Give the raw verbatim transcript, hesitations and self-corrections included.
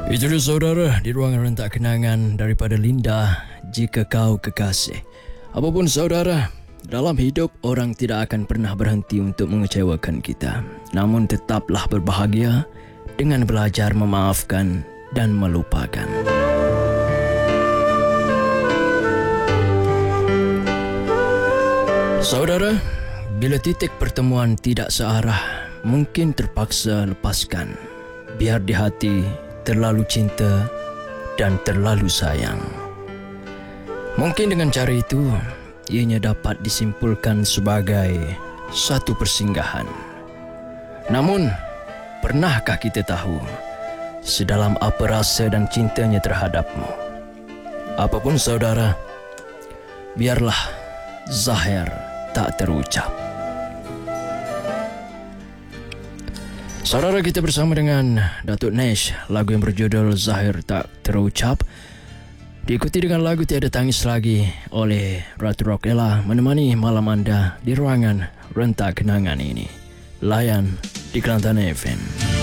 Itu dia saudara di ruangan rentak kenangan daripada Linda, Jika Kau Kekasih. Apapun saudara, dalam hidup orang tidak akan pernah berhenti untuk mengecewakan kita. Namun tetaplah berbahagia dengan belajar memaafkan dan melupakan. Saudara, bila titik pertemuan tidak searah, mungkin terpaksa lepaskan. Biar di hati terlalu cinta dan terlalu sayang. Mungkin dengan cara itu, ianya dapat disimpulkan sebagai satu persinggahan. Namun, pernahkah kita tahu sedalam apa rasa dan cintanya terhadapmu? Apapun saudara, biarlah zahir tak terucap. Saudara, kita bersama dengan Datuk Nesh, lagu yang berjudul Zahir Tak Terucap. Diikuti dengan lagu Tiada Tangis Lagi oleh Ratu Rock Ella, menemani malam anda di ruangan rentak kenangan ini. Layan di Kelantan F M.